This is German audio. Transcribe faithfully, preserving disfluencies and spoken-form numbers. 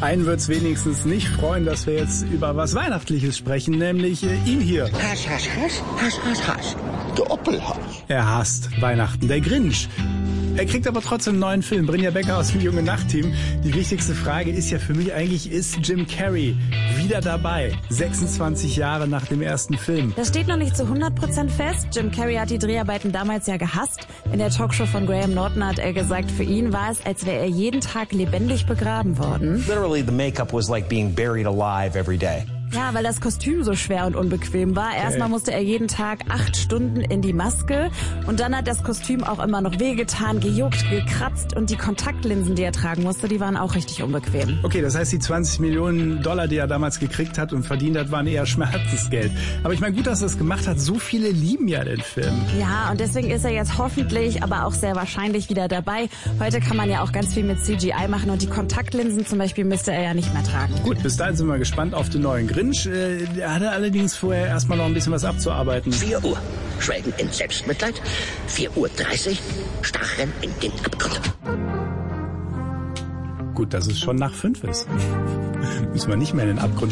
Einen wird's wenigstens nicht freuen, dass wir jetzt über was Weihnachtliches sprechen, nämlich äh, ihn hier. Hasch, hasch, hasch, hasch, hasch, hasch. Der Oppelhasch. Er hasst Weihnachten, der Grinch. Er kriegt aber trotzdem einen neuen Film. Brynja Becker aus dem Junge Nacht-Team. Die wichtigste Frage ist ja für mich eigentlich, ist Jim Carrey wieder dabei? sechsundzwanzig Jahre nach dem ersten Film. Das steht noch nicht zu hundert Prozent fest. Jim Carrey hat die Dreharbeiten damals ja gehasst. In der Talkshow von Graham Norton hat er gesagt, für ihn war es, als wäre er jeden Tag lebendig begraben worden. Literally, the makeup was like being buried alive every day. Ja, weil das Kostüm so schwer und unbequem war. Erstmal musste er jeden Tag acht Stunden in die Maske und dann hat das Kostüm auch immer noch wehgetan, gejuckt, gekratzt und die Kontaktlinsen, die er tragen musste, die waren auch richtig unbequem. Okay, das heißt, die zwanzig Millionen Dollar, die er damals gekriegt hat und verdient hat, waren eher Schmerzensgeld. Aber ich meine, gut, dass er es gemacht hat. So viele lieben ja den Film. Ja, und deswegen ist er jetzt hoffentlich, aber auch sehr wahrscheinlich wieder dabei. Heute kann man ja auch ganz viel mit C G I machen und die Kontaktlinsen zum Beispiel müsste er ja nicht mehr tragen. Gut, bis dahin sind wir gespannt auf den neuen Grinch. Er hatte allerdings vorher erstmal noch ein bisschen was abzuarbeiten. vier Uhr. Schwelgen in Selbstmitleid. vier Uhr dreißig. Starren in den Abgrund. Gut, dass es schon nach fünf ist. Müssen wir nicht mehr in den Abgrund